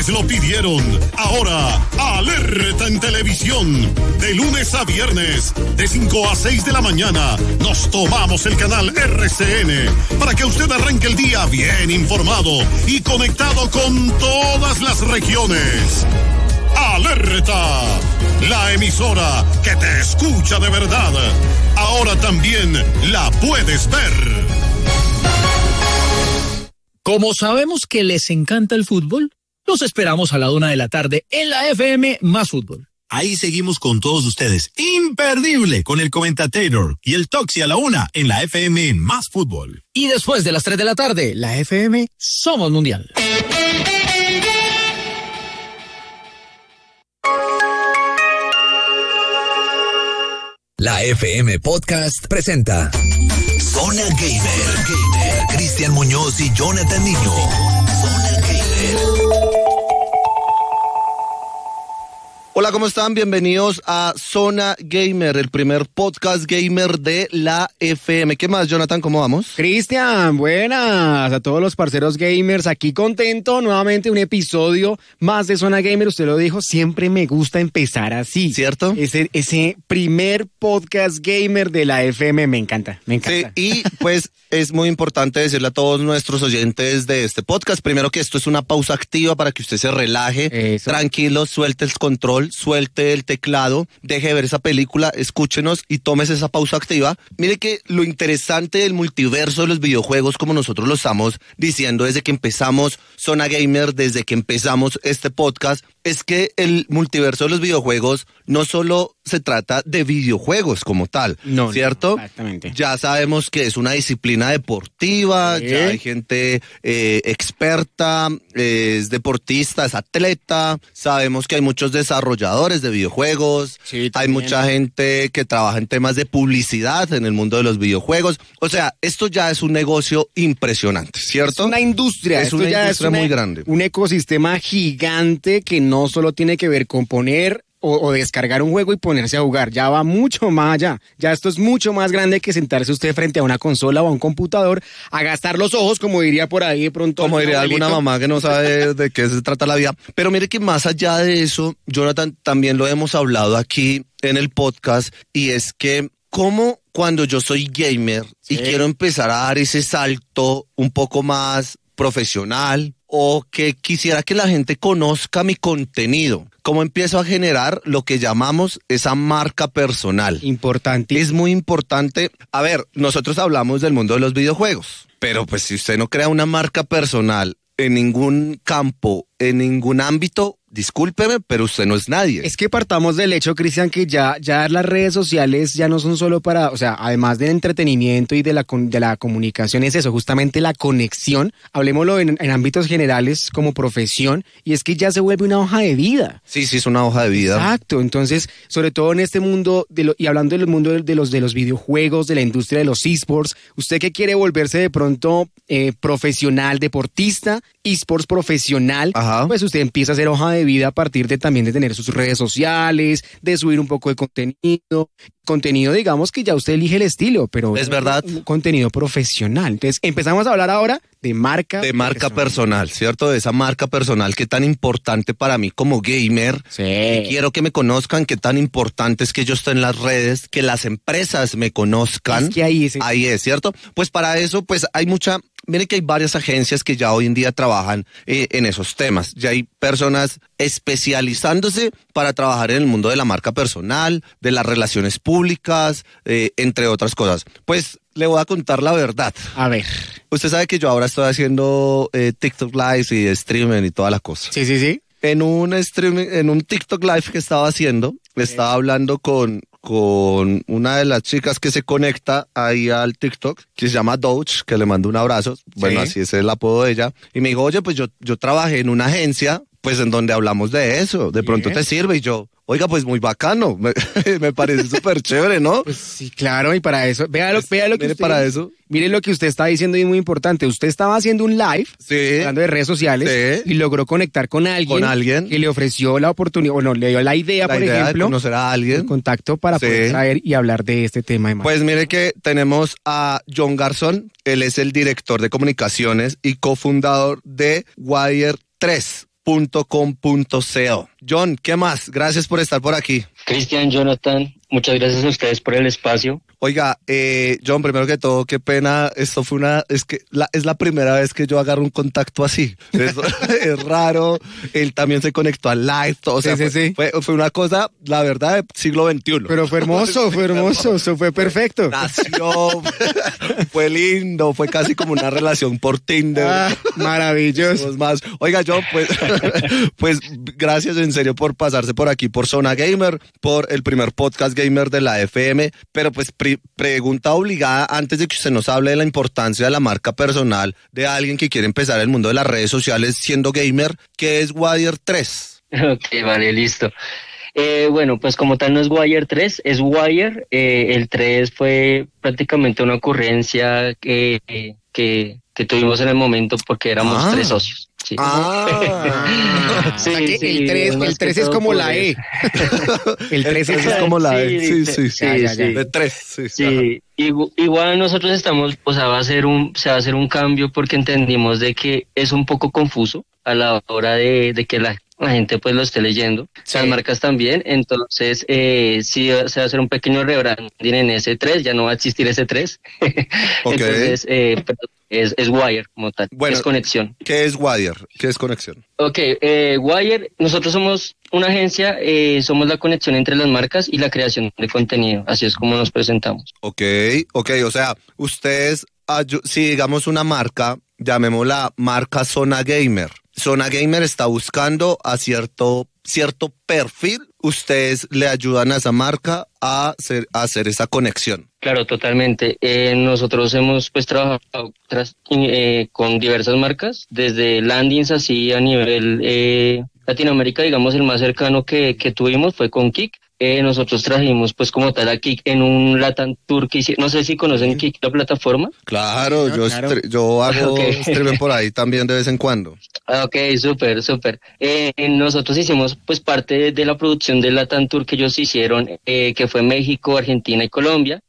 Ustedes lo pidieron. Ahora, Alerta en Televisión. De lunes a viernes, de 5 a 6 de la mañana, nos tomamos el canal RCN para que usted arranque el día bien informado y conectado con todas las regiones. Alerta, la emisora que te escucha de verdad. Ahora también la puedes ver. Como sabemos que les encanta el fútbol, los esperamos a la 1 de la tarde en la FM Más Fútbol. Ahí seguimos con todos ustedes. Imperdible con el Comentator y el Toxi a la 1 en la FM Más Fútbol. Y después de las 3 de la tarde, la FM Somos Mundial. La FM Podcast presenta Zona Gamer. Cristian Muñoz y Jonathan Niño. Zona Gamer. Hola, ¿cómo están? Bienvenidos a Zona Gamer, el primer podcast gamer de la FM. ¿Qué más, Jonathan? ¿Cómo vamos? Cristian, buenas a todos los parceros gamers. Aquí contento, nuevamente un episodio más de Zona Gamer. Usted lo dijo, siempre me gusta empezar así. ¿Cierto? Ese primer podcast gamer de la FM me encanta. Sí, y pues es muy importante decirle a todos nuestros oyentes de este podcast, primero que esto es una pausa activa para que usted se relaje, tranquilo, suelte el control, suelte el teclado, deje de ver esa película, escúchenos y tómese esa pausa activa. Mire que lo interesante del multiverso de los videojuegos, como nosotros lo estamos diciendo desde que empezamos Zona Gamer, desde que empezamos este podcast, es que el multiverso de los videojuegos no solo se trata de videojuegos como tal, no, ¿cierto? No, exactamente. Ya sabemos que es una disciplina deportiva, ya hay gente experta, es deportista, es atleta, sabemos que hay muchos desarrolladores de videojuegos, sí, hay mucha gente que trabaja en temas de publicidad en el mundo de los videojuegos, o sea, esto ya es un negocio impresionante, ¿cierto? Es una industria, es una industria muy grande. Un ecosistema gigante que no solo tiene que ver con poner o descargar un juego y ponerse a jugar, ya va mucho más allá, ya esto es mucho más grande que sentarse usted frente a una consola o a un computador a gastar los ojos, como diría por ahí de pronto. Como diría alguna mamá que no sabe de qué se trata la vida. Pero mire que más allá de eso, Jonathan, también lo hemos hablado aquí en el podcast, y es que como cuando yo soy gamer y quiero empezar a dar ese salto un poco más profesional, o que quisiera que la gente conozca mi contenido, ¿cómo empiezo a generar lo que llamamos esa marca personal? Importante. Es muy importante. A ver, nosotros hablamos del mundo de los videojuegos, pero pues si usted no crea una marca personal en ningún campo, en ningún ámbito, discúlpeme, pero usted no es nadie. Es que partamos del hecho, Cristian, que ya las redes sociales ya no son solo para, o sea, además del entretenimiento y de la comunicación, es eso, justamente la conexión, hablemoslo en ámbitos generales como profesión, y es que ya se vuelve una hoja de vida. Sí, es una hoja de vida. Exacto, entonces, sobre todo en este mundo, y hablando del mundo de los videojuegos, de la industria de los esports, usted que quiere volverse de pronto profesional, deportista, esports profesional, pues usted empieza a hacer hoja de vida a partir de también de tener sus redes sociales, de subir un poco de contenido, digamos que ya usted elige el estilo, pero es verdad, un contenido profesional. Entonces empezamos a hablar ahora de marca personal, ¿cierto? De esa marca personal que tan importante para mí como gamer. Sí. Quiero que me conozcan, qué tan importante es que yo esté en las redes, que las empresas me conozcan. Es que ahí es, ¿cierto? Pues para eso, pues mire que hay varias agencias que ya hoy en día trabajan en esos temas. Ya hay personas especializándose para trabajar en el mundo de la marca personal, de las relaciones públicas, entre otras cosas. Pues le voy a contar la verdad. A ver. Usted sabe que yo ahora estoy haciendo TikTok Live y streaming y toda la cosa. Sí. En un TikTok Live que estaba haciendo, estaba hablando con una de las chicas que se conecta ahí al TikTok, que se llama Doge, que le mando un abrazo. Bueno, así es el apodo de ella. Y me dijo, oye, pues yo trabajé en una agencia, pues en donde hablamos de eso. De pronto te sirve. Y yo, oiga, pues muy bacano. Me parece súper chévere, ¿no? Pues sí, claro, y para eso, vea lo que usted, para eso. Mire lo que usted está diciendo y es muy importante. Usted estaba haciendo un live, hablando de redes sociales, y logró conectar con alguien que le ofreció la oportunidad, o no, le dio la idea, por ejemplo, de conocer a alguien, el contacto para poder traer y hablar de este tema. Pues mire que tenemos a John Garzón, él es el director de comunicaciones y cofundador de Wire 3. gamer.com.co. John, ¿qué más? Gracias por estar por aquí. Cristian, Jonathan, muchas gracias a ustedes por el espacio. Oiga, John, primero que todo, qué pena, es la primera vez que yo agarro un contacto así. Es raro, él también se conectó al live, o sea, sí. Fue una cosa, la verdad, del siglo XXI. Pero fue hermoso, eso fue perfecto. Nació, fue lindo, fue casi como una relación por Tinder. Maravilloso. Más. Oiga, John, pues gracias en serio por pasarse por aquí, por Zona Gamer, por el primer podcast gamer de la FM, pero pues pregunta obligada antes de que usted nos hable de la importancia de la marca personal de alguien que quiere empezar el mundo de las redes sociales siendo gamer. ¿Qué es Wire 3? Ok, vale, listo. Bueno, pues como tal no es Wire 3, es Wire. El 3 fue prácticamente una ocurrencia que tuvimos en el momento porque éramos 3 socios. Sí. Sí, el 3 es como la E. El 3 es como la E. Sí. De 3. Sí. Igual nosotros estamos, se va a hacer un cambio porque entendimos de que es un poco confuso a la hora de que la gente pues lo esté leyendo, las marcas también, entonces sí se va a hacer un pequeño rebranding en ese 3, ya no va a existir ese 3. Entonces es Wire como tal, es conexión. ¿Qué es Wire? ¿Qué es conexión? Ok, Wire, nosotros somos una agencia, somos la conexión entre las marcas y la creación de contenido, así es como nos presentamos. Ok, o sea, ustedes, si digamos una marca, llamémosla marca Zona Gamer. Zona Gamer está buscando a cierto perfil, ustedes le ayudan a esa marca a hacer esa conexión. Claro, totalmente. Nosotros hemos pues trabajado con diversas marcas, desde landings así a nivel Latinoamérica, digamos el más cercano que tuvimos fue con Kik. Nosotros trajimos pues como tal a Kik en un Latam Tour que no sé si conocen Kik, la plataforma. Claro, yo hago streaming por ahí también de vez en cuando. Ok, súper. Nosotros hicimos pues parte de la producción del Latam Tour que ellos hicieron, que fue México, Argentina y Colombia.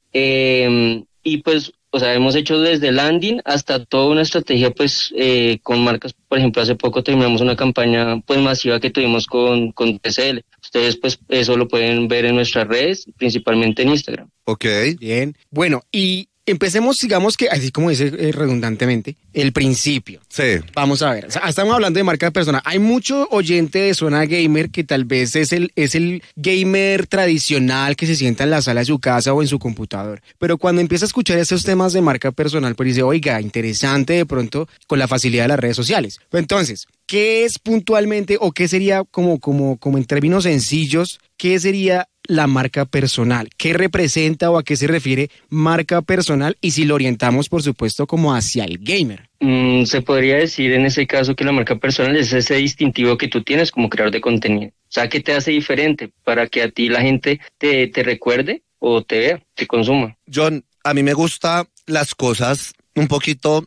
Y pues, hemos hecho desde landing hasta toda una estrategia pues con marcas. Por ejemplo, hace poco terminamos una campaña pues masiva que tuvimos con TCL. Ustedes pues eso lo pueden ver en nuestras redes, principalmente en Instagram. Ok. Bien. Bueno, y empecemos, digamos que, así como dice redundantemente, el principio. Sí. Vamos a ver, estamos hablando de marca personal. Hay mucho oyente de Zona Gamer que tal vez es el gamer tradicional que se sienta en la sala de su casa o en su computador. Pero cuando empieza a escuchar esos temas de marca personal, pues dice, oiga, interesante de pronto con la facilidad de las redes sociales. Entonces, ¿qué es puntualmente o qué sería como en términos sencillos, qué sería la marca personal? ¿Qué representa o a qué se refiere marca personal? Y si lo orientamos, por supuesto, como hacia el gamer. Se podría decir en ese caso que la marca personal es ese distintivo que tú tienes como creador de contenido. O sea, ¿qué te hace diferente para que a ti la gente te recuerde o te vea, te consuma? John, a mí me gustan las cosas un poquito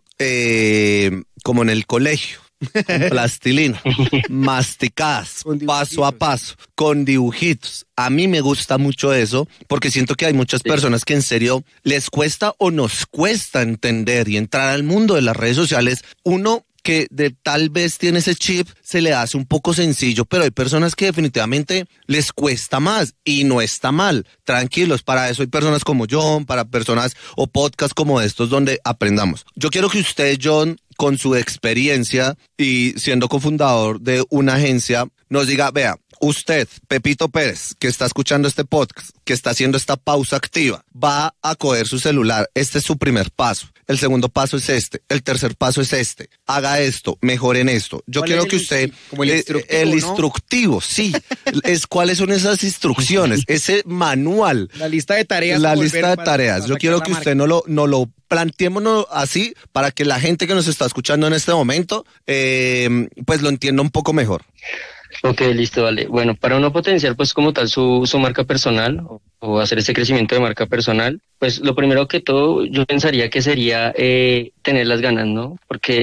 como en el colegio. Con plastilina, masticadas, paso a paso, con dibujitos. A mí me gusta mucho eso porque siento que hay muchas personas que en serio les cuesta o nos cuesta entender y entrar al mundo de las redes sociales. Uno que tal vez tiene ese chip, se le hace un poco sencillo, pero hay personas que definitivamente les cuesta más y no está mal. Tranquilos, para eso hay personas como John, para personas o podcasts como estos donde aprendamos. Yo quiero que usted, John, con su experiencia y siendo cofundador de una agencia, nos diga, vea, usted, Pepito Pérez, que está escuchando este podcast, que está haciendo esta pausa activa, va a coger su celular. Este es su primer paso. El segundo paso es este. El tercer paso es este. Haga esto, mejore en esto. Yo quiero que usted... Como el instructivo, el instructivo, sí. ¿Cuáles son esas instrucciones? Ese manual. La lista de tareas. La lista de tareas. Yo quiero que usted no lo planteémonos así para que la gente que nos está escuchando en este momento, pues lo entienda un poco mejor. Ok, listo, vale. Bueno, para uno potenciar pues como tal su marca personal o hacer ese crecimiento de marca personal, pues lo primero que todo yo pensaría que sería tener las ganas, ¿no?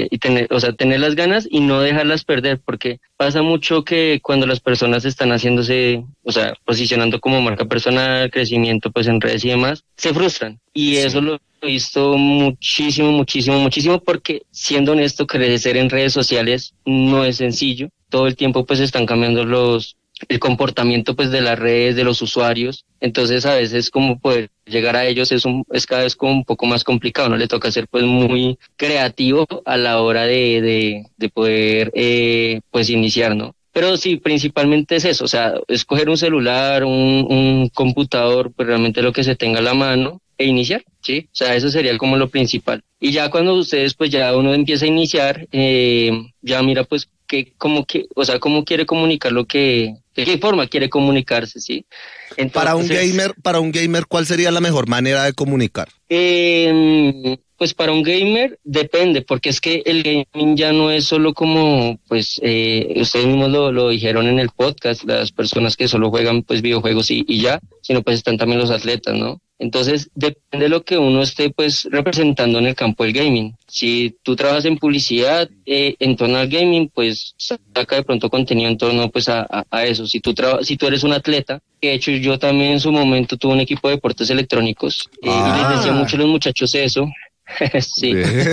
Tener las ganas y no dejarlas perder, porque pasa mucho que cuando las personas están haciéndose, posicionando como marca personal, crecimiento pues en redes y demás, se frustran. Y eso lo he visto muchísimo, porque siendo honesto, crecer en redes sociales no es sencillo. todo el tiempo pues están cambiando el comportamiento pues de las redes, de los usuarios, entonces a veces como poder llegar a ellos es cada vez como un poco más complicado, ¿no? Le toca ser pues muy creativo a la hora de poder pues iniciar, ¿no? Pero sí, principalmente es eso, o sea, escoger un celular, un computador, pues realmente lo que se tenga a la mano e iniciar, ¿sí? O sea, eso sería como lo principal. Y ya cuando ustedes, pues ya uno empieza a iniciar, ya mira pues cómo quiere comunicar de qué forma quiere comunicarse, ¿sí? Entonces, para un gamer, ¿cuál sería la mejor manera de comunicar? Pues para un gamer depende, porque es que el gaming ya no es solo como, pues, ustedes mismos lo dijeron en el podcast, las personas que solo juegan pues videojuegos y ya, sino pues están también los atletas, ¿no? Entonces depende de lo que uno esté pues representando en el campo del gaming. Si tú trabajas en publicidad en torno al gaming, pues saca de pronto contenido en torno pues a eso. Si tú eres un atleta, de hecho yo también en su momento tuve un equipo de deportes electrónicos y les decía mucho a los muchachos eso. Sí.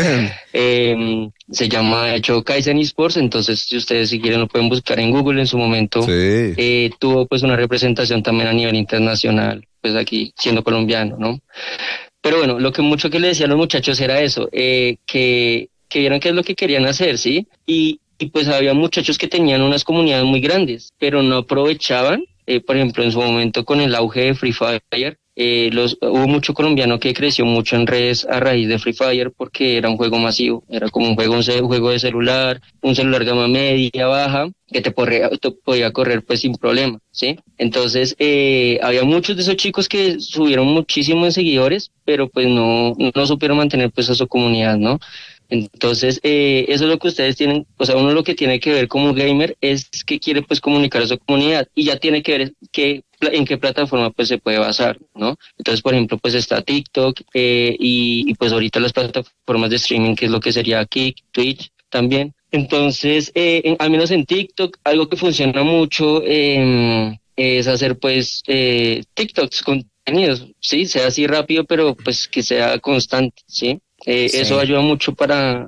Se llama de hecho Kaizen Esports, entonces si ustedes si quieren lo pueden buscar en Google. En su momento tuvo pues una representación también a nivel internacional, pues aquí siendo colombiano, ¿no? Pero bueno, lo que mucho que le decía a los muchachos era eso, que vieran qué es lo que querían hacer, ¿sí? Y pues había muchachos que tenían unas comunidades muy grandes, pero no aprovechaban, por ejemplo en su momento con el auge de Free Fire, hubo mucho colombiano que creció mucho en redes a raíz de Free Fire porque era un juego masivo, era como un juego de celular, un celular gama media, baja, que te podía correr pues sin problema, ¿sí? Entonces había muchos de esos chicos que subieron muchísimo en seguidores, pero pues no supieron mantener pues a su comunidad, ¿no? Entonces, eso es lo que ustedes tienen, o sea, uno lo que tiene que ver como gamer es que quiere pues comunicar a su comunidad y ya tiene que ver en qué plataforma pues se puede basar, ¿no? Entonces, por ejemplo, pues está TikTok y pues ahorita las plataformas de streaming, que es lo que sería Kick, Twitch también. Entonces, al menos en TikTok, algo que funciona mucho es hacer pues TikToks contenidos, sí, sea así rápido, pero pues que sea constante, ¿sí? Sí. Eso ayuda mucho para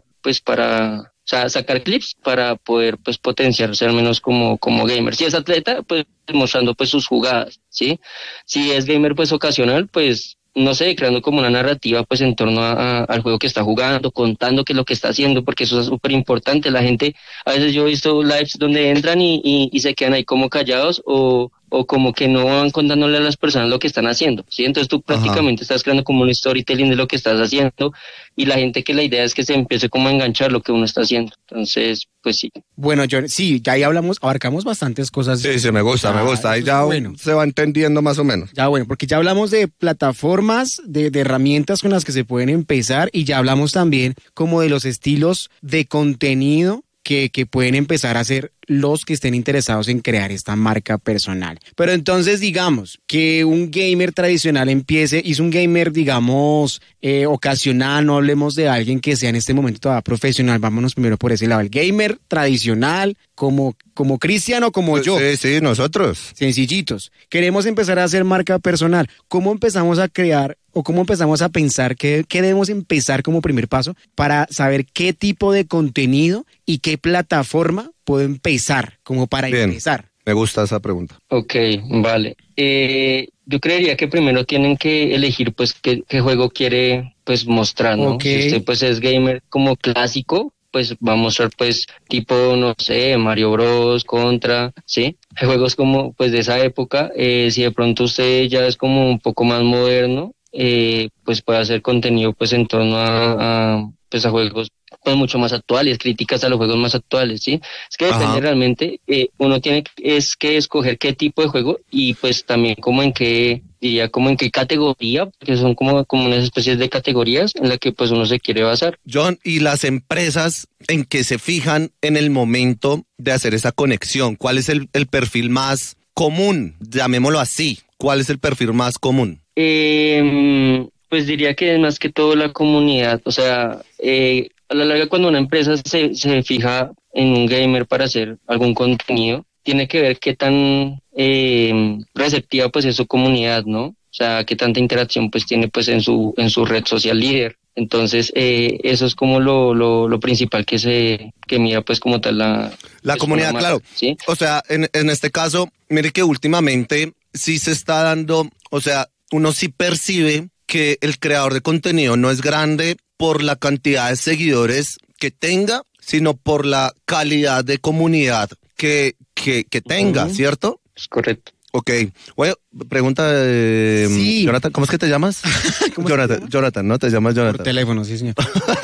sacar clips para poder pues potenciarse al menos como gamer. Si es atleta, pues mostrando pues sus jugadas, ¿sí? Si es gamer pues ocasional, pues no sé, creando como una narrativa pues en torno al juego que está jugando, contando qué es lo que está haciendo, porque eso es súper importante. La gente, a veces yo he visto lives donde entran y se quedan ahí como callados o como que no van contándole a las personas lo que están haciendo, ¿sí? Entonces tú prácticamente estás creando como un storytelling de lo que estás haciendo y la gente que la idea es que se empiece como a enganchar lo que uno está haciendo. Entonces, pues sí. Bueno, sí, ya ahí abarcamos bastantes cosas. Sí, me gusta. Ahí ya se va entendiendo más o menos. Ya bueno, porque ya hablamos de plataformas, de herramientas con las que se pueden empezar y ya hablamos también como de los estilos de contenido que pueden empezar a hacer los que estén interesados en crear esta marca personal. Pero entonces digamos que un gamer tradicional hizo un gamer digamos ocasional, no hablemos de alguien que sea en este momento todavía profesional, vámonos primero por ese lado, el gamer tradicional como Cristian o como yo. Sí, nosotros. Sencillitos. Queremos empezar a hacer marca personal. ¿Cómo empezamos a crear o cómo empezamos a pensar qué debemos empezar como primer paso para saber qué tipo de contenido y qué plataforma puedo empezar como para empezar? Me gusta esa pregunta. Ok, vale. Yo creería que primero tienen que elegir pues qué juego quiere pues mostrar, ¿no? Okay. Si usted pues es gamer como clásico, pues va a mostrar pues tipo, no sé, Mario Bros, Contra, ¿sí? Hay juegos como pues de esa época. Si de pronto usted ya es como un poco más moderno, pues puede hacer contenido pues en torno a juegos pues mucho más actuales, críticas a los juegos más actuales, ¿sí? Es que depende realmente, uno tiene que escoger qué tipo de juego y pues también como en qué categoría, porque son como unas especies de categorías en las que pues uno se quiere basar. John, ¿y las empresas en que se fijan en el momento de hacer esa conexión? ¿Cuál es el perfil más común? Llamémoslo así. ¿Cuál es el perfil más común? Pues diría que es más que todo la comunidad, o sea, a la larga cuando una empresa se fija en un gamer para hacer algún contenido, tiene que ver qué tan receptiva pues es su comunidad, ¿no? O sea, qué tanta interacción pues tiene pues en su red social líder. Entonces, eso es como lo principal que mira pues como tal la pues, comunidad, marca, claro. ¿Sí? O sea, en este caso, mire que últimamente sí se está dando, o sea, uno sí percibe que el creador de contenido no es grande por la cantidad de seguidores que tenga, sino por la calidad de comunidad que tenga, ¿cierto? Es correcto. Ok, bueno, pregunta sí. Jonathan, ¿cómo es que te llamas? Jonathan, ¿no? Te llamas Jonathan. Por teléfono, sí, señor.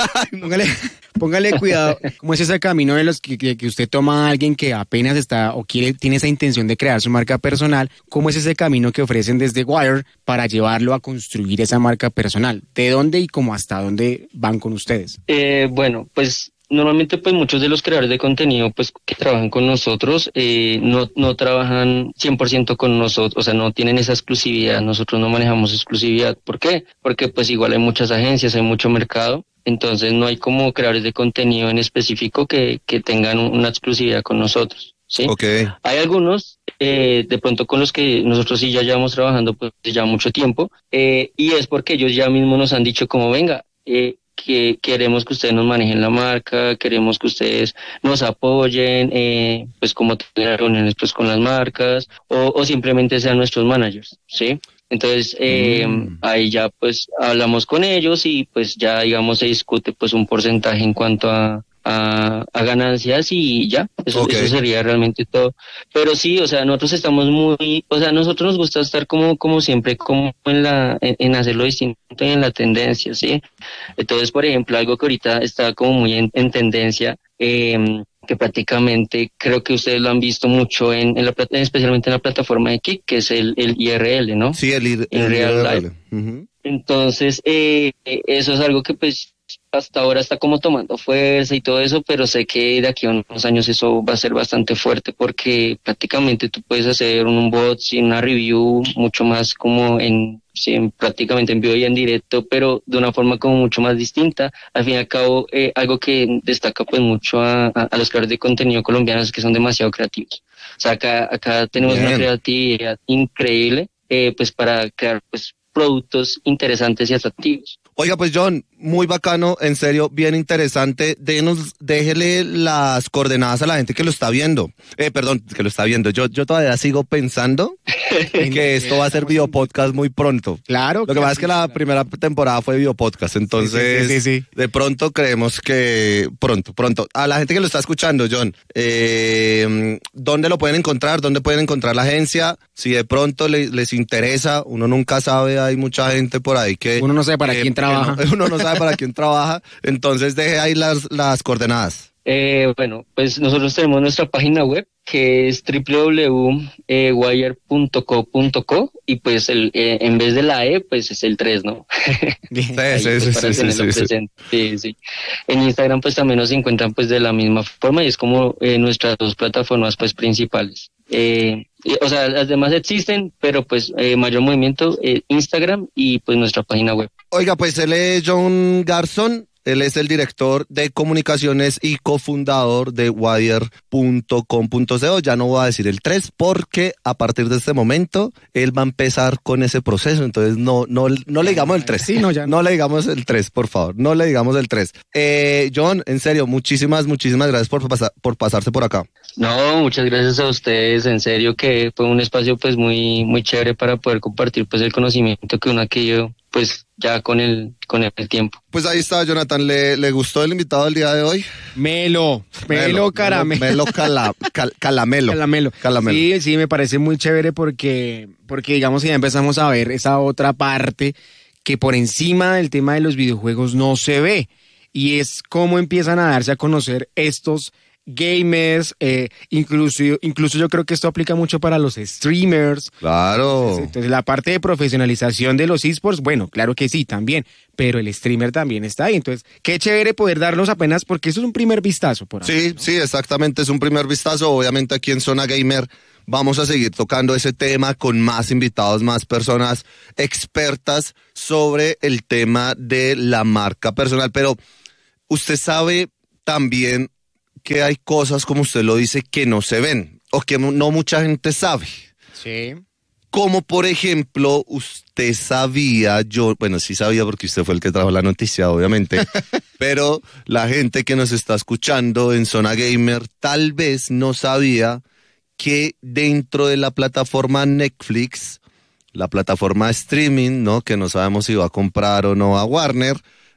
Póngale cuidado, ¿cómo es ese camino de los que usted toma a alguien que apenas está o tiene esa intención de crear su marca personal? ¿Cómo es ese camino que ofrecen desde Wire para llevarlo a construir esa marca personal? ¿De dónde y cómo hasta dónde van con ustedes? Bueno, pues normalmente pues muchos de los creadores de contenido pues que trabajan con nosotros no trabajan 100% con nosotros, o sea, no tienen esa exclusividad, nosotros no manejamos exclusividad. ¿Por qué? Porque pues igual hay muchas agencias, hay mucho mercado, entonces no hay como creadores de contenido en específico que tengan una exclusividad con nosotros, ¿sí? Okay. Hay algunos de pronto con los que nosotros sí ya llevamos trabajando pues ya mucho tiempo y es porque ellos ya mismos nos han dicho como venga, que queremos que ustedes nos manejen la marca, queremos que ustedes nos apoyen, pues como tener reuniones pues con las marcas o simplemente sean nuestros managers, ¿sí? Entonces ahí ya pues hablamos con ellos y pues ya digamos se discute pues un porcentaje en cuanto a ganancias y ya, eso sería realmente todo. Pero sí, o sea, nosotros estamos nosotros nos gusta estar como siempre, como en hacerlo distinto y en la tendencia, ¿sí? Entonces, por ejemplo, algo que ahorita está como muy en tendencia, que prácticamente creo que ustedes lo han visto mucho especialmente en la plataforma de Kik, que es el IRL, ¿no? Sí, el Real Life. Uh-huh. Entonces, eso es algo que pues hasta ahora está como tomando fuerza y todo eso, pero sé que de aquí a unos años eso va a ser bastante fuerte porque prácticamente tú puedes hacer un unboxing, una review mucho más como prácticamente en vivo y en directo, pero de una forma como mucho más distinta. Al fin y al cabo, algo que destaca pues mucho a los creadores de contenido colombianos es que son demasiado creativos. O sea, acá tenemos una creatividad increíble pues para crear pues productos interesantes y atractivos. Oiga, pues John, muy bacano, en serio, bien interesante. Déjele las coordenadas a la gente que lo está viendo. Que lo está viendo. Yo todavía sigo pensando que esto va a ser videopodcast muy pronto. Claro. Lo que pasa es que la primera temporada fue videopodcast, entonces sí. De pronto creemos que pronto. A la gente que lo está escuchando, John, ¿dónde lo pueden encontrar? ¿Dónde pueden encontrar la agencia? Si de pronto les interesa, uno nunca sabe, hay mucha gente por ahí que... Uno no sabe para quién trabaja. Uno no sabe para quién trabaja, entonces deje ahí las coordenadas. Bueno, pues nosotros tenemos nuestra página web que es www.wire.co.co y pues en vez de la E pues es el 3, ¿no? Sí. En Instagram pues también nos encuentran pues de la misma forma y es como nuestras dos plataformas pues principales. O sea, las demás existen, pero pues mayor movimiento Instagram y pues nuestra página web. Oiga, pues él es John Garzón. Él es el director de comunicaciones y cofundador de Wire.com.co. Ya no voy a decir el 3 porque a partir de este momento él va a empezar con ese proceso. Entonces no le digamos el 3. Sí, no le digamos el 3, por favor. No le digamos el 3. John, en serio, muchísimas gracias por pasarse por acá. No, muchas gracias a ustedes. En serio que fue un espacio pues muy, muy chévere para poder compartir pues el conocimiento que uno ha adquirido pues ya con el tiempo. Pues ahí está, Jonathan. ¿Le gustó el invitado del día de hoy? Melo caramelo. Calamelo. Sí, me parece muy chévere porque digamos que ya empezamos a ver esa otra parte que por encima del tema de los videojuegos no se ve y es cómo empiezan a darse a conocer estos gamers, incluso yo creo que esto aplica mucho para los streamers. Claro. Entonces la parte de profesionalización de los esports, bueno, claro que sí, también, pero el streamer también está ahí. Entonces, qué chévere poder darnos apenas, porque eso es un primer vistazo. Sí, exactamente, es un primer vistazo. Obviamente aquí en Zona Gamer vamos a seguir tocando ese tema con más invitados, más personas expertas sobre el tema de la marca personal. Pero usted sabe también que hay cosas, como usted lo dice, que no se ven o que no mucha gente sabe. Sí. Como por ejemplo, usted sabía, bueno, sí sabía porque usted fue el que trajo la noticia, obviamente, pero la gente que nos está escuchando en Zona Gamer tal vez no sabía que dentro de la plataforma Netflix, la plataforma de streaming, ¿no? Que no sabemos si va a comprar o no a Warner,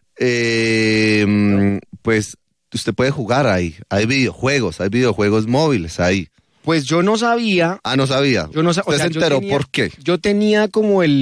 pues usted puede jugar ahí. Hay videojuegos móviles ahí. Pues yo no sabía. Ah, no sabía. Yo no sabía. ¿Usted se enteró por qué? Yo tenía como el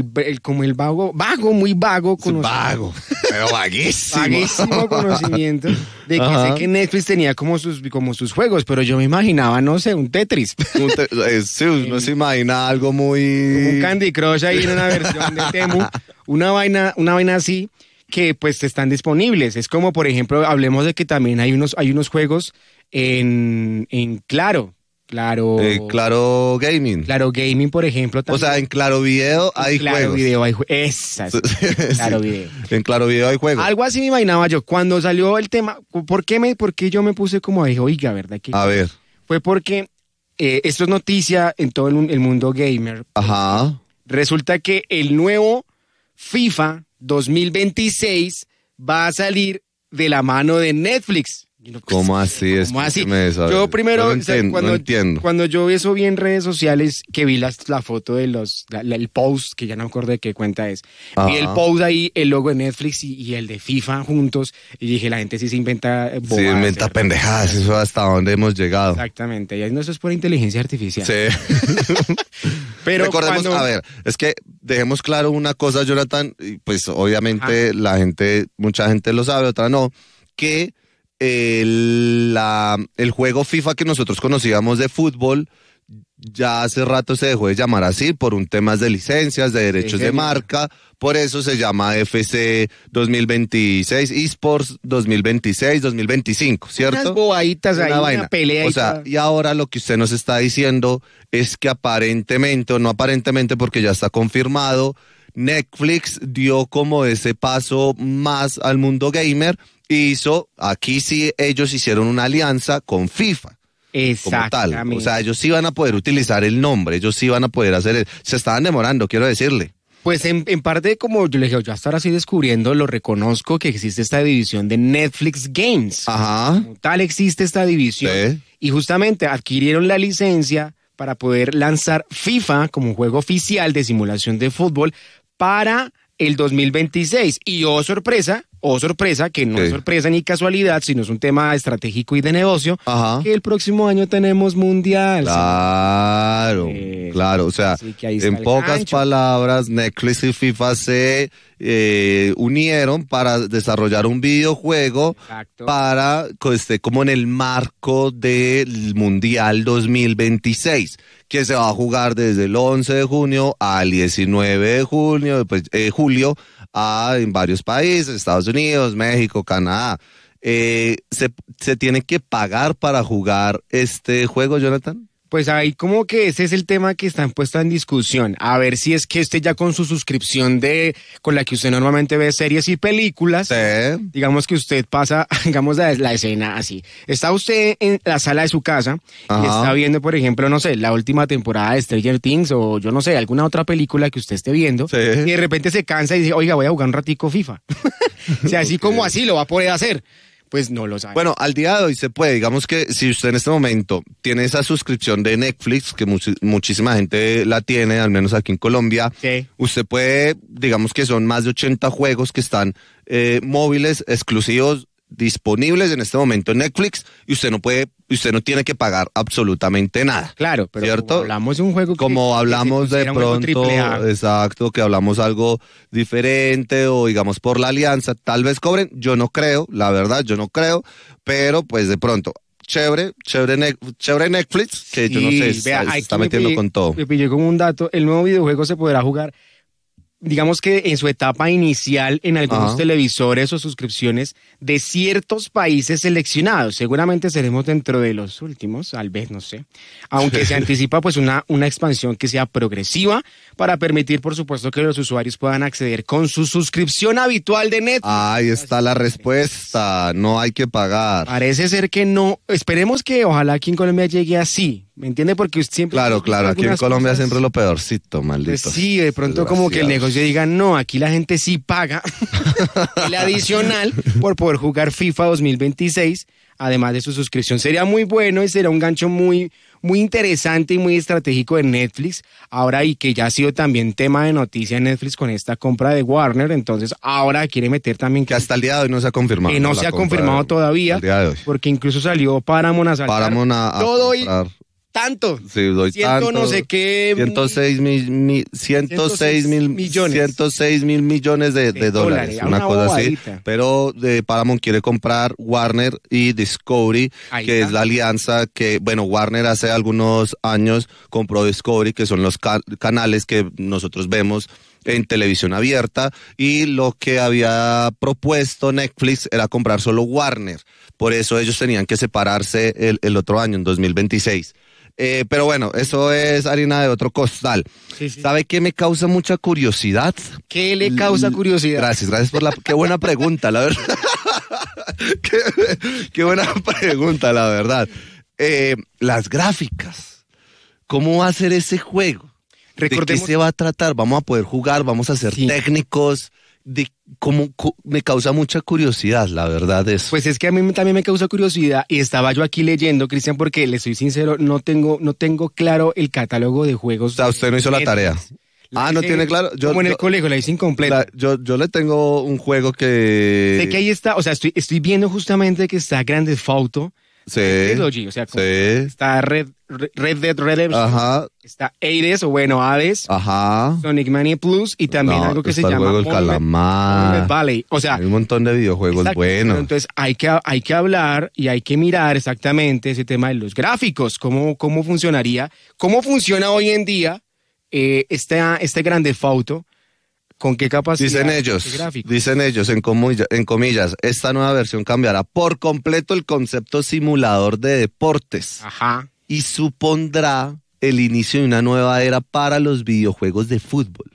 muy vago conocimiento. Vago, pero vaguísimo. Vaguísimo conocimiento de que sé que Netflix tenía como sus juegos, pero yo me imaginaba, no sé, un Tetris. Sí, uno se imagina algo muy... Como un Candy Crush ahí en una versión de Temu. Una vaina así que pues están disponibles. Es como, por ejemplo, hablemos de que también hay unos juegos en Claro. Claro Gaming. Claro Gaming, por ejemplo. También. O sea, en Claro Video hay juegos. Claro Video hay juegos. Esas. Claro Video. En Claro Video hay juegos. Algo así me imaginaba yo. Cuando salió el tema, ¿por qué yo me puse como dije, oiga, ¿verdad? A ver. Fue porque esto es noticia en todo el mundo gamer. Ajá. Resulta que el nuevo FIFA 2026 va a salir de la mano de Netflix. ¿Cómo así? ¿Cómo así? Yo primero, no entiendo. Cuando yo eso vi en redes sociales, que vi la foto de el post, que ya no me acuerdo de qué cuenta es, vi el post ahí, el logo de Netflix y el de FIFA juntos, y dije, la gente sí se inventa bobadas. Sí, inventa pendejadas, eso hasta dónde hemos llegado. Exactamente, y eso es por inteligencia artificial. Sí. Pero recordemos, a ver, es que dejemos claro una cosa, Jonathan, y pues obviamente mucha gente lo sabe, otra no, que el juego FIFA que nosotros conocíamos de fútbol ya hace rato se dejó de llamar así por un tema de licencias, de derechos de marca, por eso se llama FC 2026, eSports 2026, 2025, ¿cierto? Unas bobaditas ahí, una pelea. O sea, y ahora lo que usted nos está diciendo es que aparentemente, o no aparentemente porque ya está confirmado, Netflix dio como ese paso más al mundo gamer. Aquí sí ellos hicieron una alianza con FIFA. Exactamente. Como tal. O sea, ellos sí van a poder utilizar el nombre, ellos sí van a poder hacer se estaban demorando, quiero decirle. Pues en parte, como yo le dije, yo hasta ahora estoy descubriendo, lo reconozco que existe esta división de Netflix Games. Ajá. Como tal existe esta división. Sí. Y justamente adquirieron la licencia para poder lanzar FIFA como un juego oficial de simulación de fútbol para el 2026. Y sorpresa, que no es sorpresa ni casualidad, sino es un tema estratégico y de negocio, que el próximo año tenemos mundial. Claro, claro, o sea, en pocas palabras, Netflix y FIFA se unieron para desarrollar un videojuego. Exacto. Para que esté como en el marco del Mundial 2026, que se va a jugar desde el 11 de junio al 19 de julio, julio, en varios países, Estados Unidos, México, Canadá. ¿Se tiene que pagar para jugar este juego, Jonathan? Pues ahí como que ese es el tema que está puesto en discusión. A ver si es que usted ya con su suscripción con la que usted normalmente ve series y películas, digamos que usted pasa, digamos la escena así. Está usted en la sala de su casa y está viendo, por ejemplo, no sé, la última temporada de Stranger Things o yo no sé, alguna otra película que usted esté viendo y de repente se cansa y dice, oiga, voy a jugar un ratico FIFA. O sea, así como así lo va a poder hacer. Pues no lo sabe. Bueno, al día de hoy se puede. Digamos que si usted en este momento tiene esa suscripción de Netflix, que muchísima gente la tiene, al menos aquí en Colombia, usted puede, digamos que son más de 80 juegos que están móviles, exclusivos, disponibles en este momento en Netflix, y usted no tiene que pagar absolutamente nada. Claro, pero ¿cierto? como hablamos de un juego como hablamos de pronto, exacto, que hablamos algo diferente o digamos por la alianza, tal vez cobren, yo no creo, la verdad, yo no creo, pero pues de pronto chévere Netflix, que yo no sé, se está metiendo con todo. Me pillé con un dato, el nuevo videojuego se podrá jugar, digamos que en su etapa inicial en algunos televisores o suscripciones de ciertos países seleccionados. Seguramente seremos dentro de los últimos, tal vez, no sé. Aunque se anticipa pues una expansión que sea progresiva para permitir, por supuesto, que los usuarios puedan acceder con su suscripción habitual de Netflix. Ahí está la respuesta, no hay que pagar. Parece ser que no. Esperemos que ojalá aquí en Colombia llegue así. ¿Me entiende? Porque usted siempre... Claro, aquí en Colombia siempre es lo peorcito, maldito. Pues sí, de pronto como que el negocio diga, no, aquí la gente sí paga el adicional por poder jugar FIFA 2026, además de su suscripción. Sería muy bueno y será un gancho muy interesante y muy estratégico de Netflix. Ahora, y que ya ha sido también tema de noticia en Netflix con esta compra de Warner, entonces ahora quiere meter también... Que hasta el día de hoy no se ha confirmado. Que no se ha confirmado todavía, porque incluso salió Paramount a saltar todo comprar. Tanto. Sí, doy tanto. No sé qué. 106 mil millones de dólares. Una cosa bobadita. Así. Pero Paramount quiere comprar Warner y Discovery, que es la alianza que, Warner hace algunos años compró Discovery, que son los canales que nosotros vemos en televisión abierta, y lo que había propuesto Netflix era comprar solo Warner. Por eso ellos tenían que separarse el otro año, en 2026. Pero bueno, eso es harina de otro costal. Sí. ¿Sabe qué me causa mucha curiosidad? ¿Qué le causa curiosidad? Gracias por qué buena pregunta, la verdad. qué buena pregunta, la verdad. Las gráficas. ¿Cómo va a ser ese juego? ¿De qué se va a tratar? ¿Vamos a poder jugar? ¿Vamos a ser técnicos? Me causa mucha curiosidad, la verdad, eso. Pues es que a mí también me causa curiosidad, y estaba yo aquí leyendo, Cristian, porque le soy sincero, no tengo claro el catálogo de juegos. O sea, usted no hizo la tarea. ¿No tiene claro? Como en el colegio, la hice incompleta. Yo le tengo un juego que... Sé que ahí está, o sea, estoy viendo justamente que está Grand Theft Auto. Sí. O sea, está Red Dead Redemption. Ajá. Está Hades, Hades. Ajá. Sonic Mania Plus, y también algo que se llama... el juego del calamar. Valley. O sea... Hay un montón de videojuegos buenos. Entonces hay que hablar y hay que mirar exactamente ese tema de los gráficos. ¿Cómo funcionaría? ¿Cómo funciona hoy en día este Grand Theft Auto? ¿Con qué capacidad? Dicen ellos, en comillas, esta nueva versión cambiará por completo el concepto simulador de deportes. Ajá. Y supondrá el inicio de una nueva era para los videojuegos de fútbol.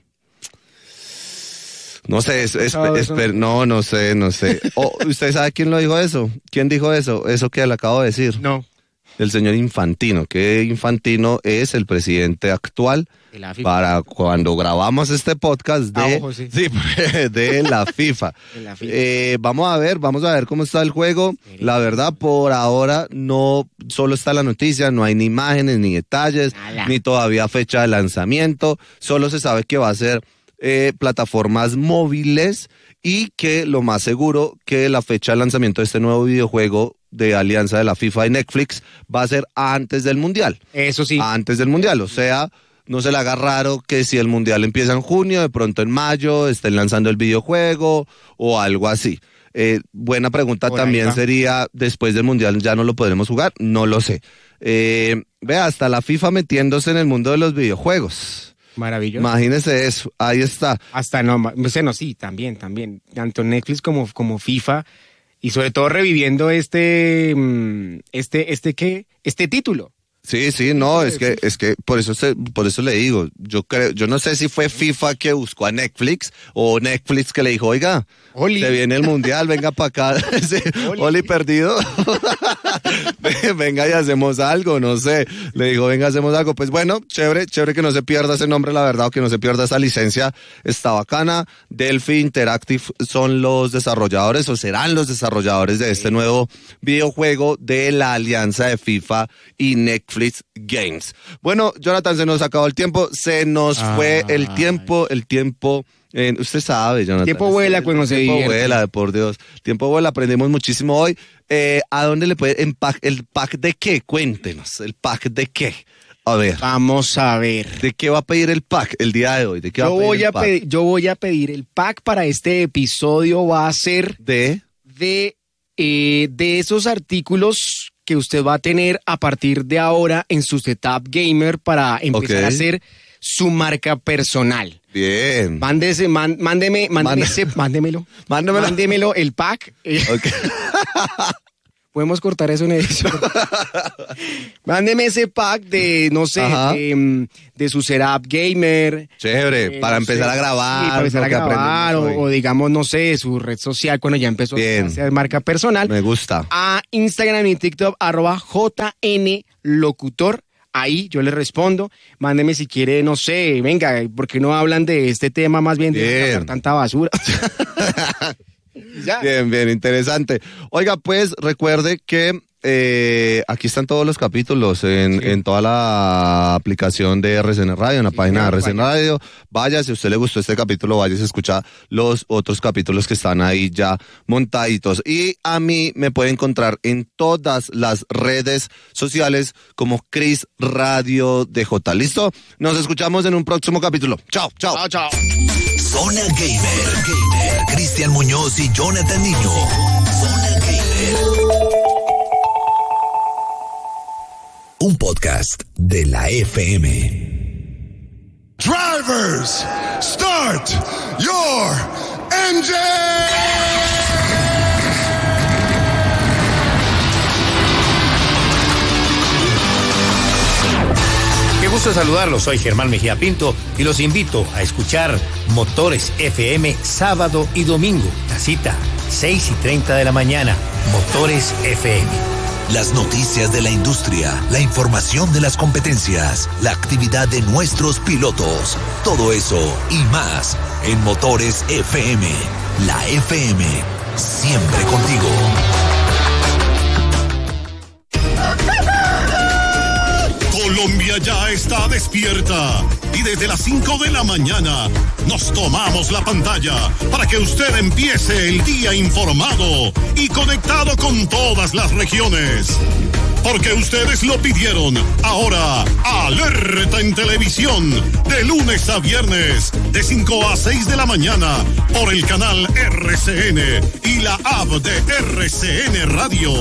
No sé, no sé. ¿Usted sabe quién lo dijo eso? ¿Quién dijo eso? Eso que le acabo de decir. No. El señor Infantino, que Infantino es el presidente actual de la FIFA. Para cuando grabamos este podcast de la FIFA. Vamos a ver cómo está el juego. La verdad, por ahora no solo está la noticia, no hay ni imágenes, ni detalles, ni todavía fecha de lanzamiento. Solo se sabe que va a ser plataformas móviles, y que lo más seguro que la fecha de lanzamiento de este nuevo videojuego de alianza de la FIFA y Netflix va a ser antes del Mundial. Eso sí. Antes del Mundial, o sea, no se le haga raro que si el Mundial empieza en junio, de pronto en mayo estén lanzando el videojuego o algo así. Buena pregunta también sería, después del Mundial ya no lo podremos jugar, no lo sé. Vea, hasta la FIFA metiéndose en el mundo de los videojuegos. Maravilloso. Imagínese eso, ahí está. Sí, también. Tanto Netflix como FIFA, y sobre todo reviviendo este título. Sí, no, es que por eso le digo, yo no sé si fue FIFA que buscó a Netflix o Netflix que le dijo, oiga, te viene el Mundial, venga para acá, Oli perdido, venga y hacemos algo, no sé, le dijo, venga, hacemos algo. Pues bueno, chévere que no se pierda ese nombre, la verdad, o que no se pierda esa licencia, está bacana. Delphi Interactive son los desarrolladores, o serán los desarrolladores de este nuevo videojuego de la alianza de FIFA y Netflix Games. Bueno, Jonathan, se nos acabó el tiempo, se nos fue el tiempo, usted sabe, Jonathan. Tiempo vuela cuando se divierte. Tiempo vuela, por Dios. Tiempo vuela, aprendimos muchísimo hoy. ¿A dónde le puede el pack de qué? Cuéntenos, ¿el pack de qué? A ver. Vamos a ver. ¿De qué va a pedir el pack el día de hoy? Yo voy a pedir el pack para este episodio, va a ser de esos artículos que usted va a tener a partir de ahora en su setup gamer para empezar a hacer su marca personal. Bien. Mándemelo el pack. Okay. Podemos cortar eso en edición. Mándeme ese pack de, no sé, de su setup gamer. Chévere, para empezar a grabar. Sí, para empezar a grabar, o digamos, no sé, su red social cuando ya empezó a hacer marca personal. Me gusta. A Instagram y TikTok, @JNLocutor. ahí yo les respondo. Mándeme si quiere, no sé, venga, ¿por qué no hablan de este tema más bien de sacar tanta basura? Bien, interesante. Oiga, pues recuerde que aquí están todos los capítulos en toda la aplicación de RCN Radio, en la página de RCN Radio. Vaya, si a usted le gustó este capítulo, vaya y escucha los otros capítulos que están ahí ya montaditos. Y a mí me puede encontrar en todas las redes sociales como Cris Radio DJ. ¿Listo? Nos escuchamos en un próximo capítulo. Chao. Zona Gamer. Cristian Muñoz y Jonathan Niño. Zona Gamer. Un podcast de la FM. Drivers, start your engine. Qué gusto saludarlos, soy Germán Mejía Pinto y los invito a escuchar Motores FM sábado y domingo. La cita, 6:30 de la mañana, Motores FM. Las noticias de la industria, la información de las competencias, la actividad de nuestros pilotos, todo eso y más en Motores FM. La FM, siempre contigo. Colombia ya está despierta y desde las 5 de la mañana nos tomamos la pantalla para que usted empiece el día informado y conectado con todas las regiones. Porque ustedes lo pidieron. Ahora, alerta en televisión, de lunes a viernes, de 5 a 6 de la mañana, por el canal RCN y la app de RCN Radio.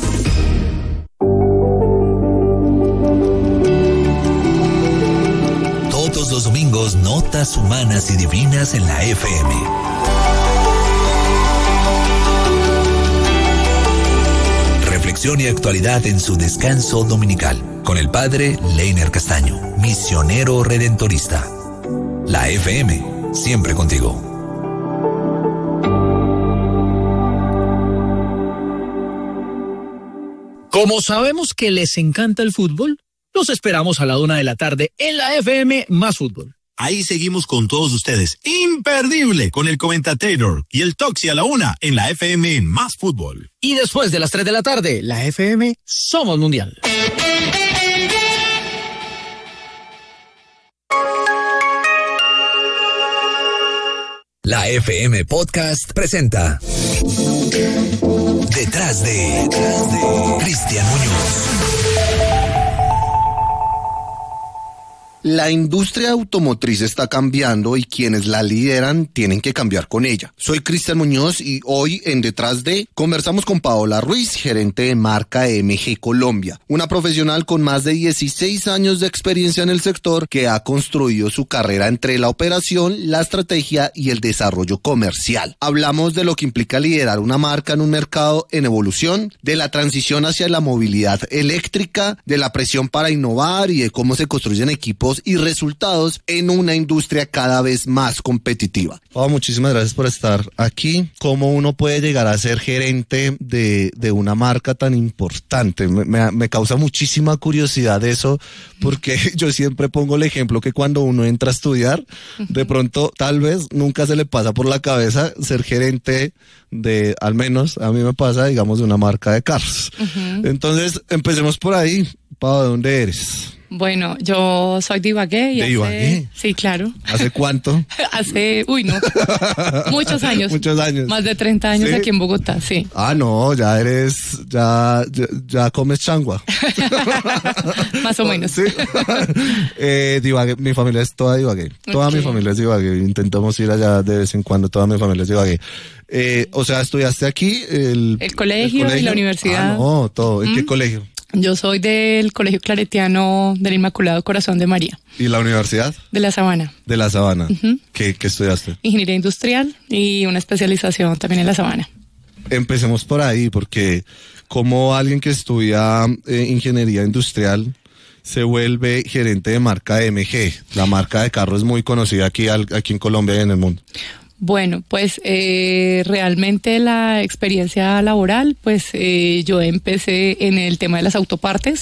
Todos los domingos, notas humanas y divinas en la FM. Reflexión y actualidad en su descanso dominical, con el padre Leiner Castaño, misionero redentorista. La FM, siempre contigo. Como sabemos que les encanta el fútbol, los esperamos a la 1 de la tarde en la FM Más Fútbol. Ahí seguimos con todos ustedes. Imperdible con el comentator y el Toxi a la 1 en la FM Más Fútbol. Y después de las 3 de la tarde, la FM Somos Mundial. La FM Podcast presenta Detrás de Cristian Muñoz. La industria automotriz está cambiando y quienes la lideran tienen que cambiar con ella. Soy Cristian Muñoz y hoy en Detrás de conversamos con Paola Ruiz, gerente de marca MG Colombia, una profesional con más de 16 años de experiencia en el sector que ha construido su carrera entre la operación, la estrategia y el desarrollo comercial. Hablamos de lo que implica liderar una marca en un mercado en evolución, de la transición hacia la movilidad eléctrica, de la presión para innovar y de cómo se construyen equipos y resultados en una industria cada vez más competitiva. Muchísimas gracias por estar aquí. ¿Cómo uno puede llegar a ser gerente de una marca tan importante? Me causa muchísima curiosidad eso, porque yo siempre pongo el ejemplo que cuando uno entra a estudiar, de pronto tal vez nunca se le pasa por la cabeza ser gerente de, al menos a mí me pasa, digamos, de una marca de carros. Entonces, empecemos por ahí. Pau, ¿de dónde eres? Bueno, yo soy de Ibagué. ¿De Ibagué? Sí, claro. ¿Hace cuánto? Muchos años. Muchos años. Más de 30 años, ¿sí? Aquí en Bogotá, sí. Ah, no, ya comes changua. Más o menos. Sí. De Ibagué, mi familia es toda de Ibagué. Toda mi familia es de Ibagué. Intentamos ir allá de vez en cuando, toda mi familia es de Ibagué. O sea, ¿estudiaste aquí? El colegio y la universidad. Ah, no, todo. ¿En qué colegio? Yo soy del Colegio Claretiano del Inmaculado Corazón de María. ¿Y la universidad? De La Sabana. De La Sabana. ¿Qué estudiaste? Ingeniería industrial y una especialización también en La Sabana. Empecemos por ahí, porque como alguien que estudia ingeniería industrial se vuelve gerente de marca MG. La marca de carro es muy conocida aquí en Colombia y en el mundo. Bueno, pues realmente la experiencia laboral, pues yo empecé en el tema de las autopartes.